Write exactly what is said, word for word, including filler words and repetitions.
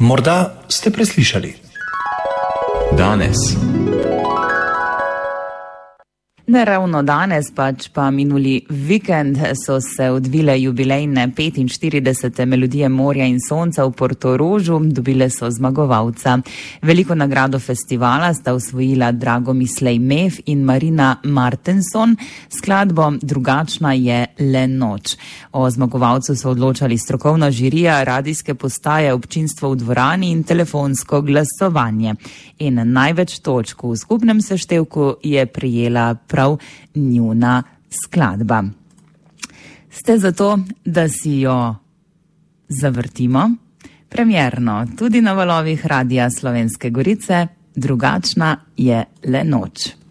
Morda ste preslišali. Danes. Ne ravno danes, pač pa minuli vikend so se odvile jubilejne petinštiridesete Melodije morja in sonca v Portorožu, dobile so zmagovalca. Veliko nagrado festivala sta osvojila Dragomislej Mef in Marina Martenson, skladbo Drugačna je le noč. O zmagovalcu so odločali strokovna žirija, radijske postaje, občinstvo v dvorani in telefonsko glasovanje. In največ točk v skupnem seštevku je prijela prav njuna skladba. Ste zato, da si jo zavrtimo? Premierno tudi na valovih Radia Slovenske Gorice, Drugačna je le noč.